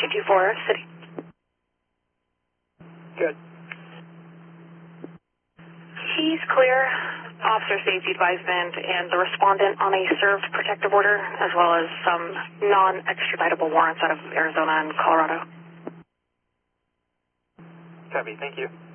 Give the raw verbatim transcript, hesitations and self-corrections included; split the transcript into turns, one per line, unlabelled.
two four, City.
Good.
He's clear. Officer safety advisement and the respondent on a served protective order, as well as some non-extraditable warrants out of Arizona and Colorado.
Copy, thank you.